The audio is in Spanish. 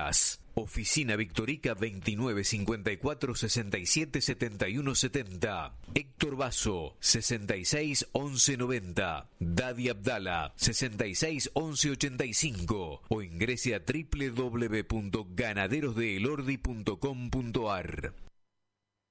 Díaz. Oficina Victorica 2954 67 71 70. Héctor Basso 66 11 90. Dadi Abdala 66 11 85. O ingrese a www.ganaderosdeelordi.com.ar.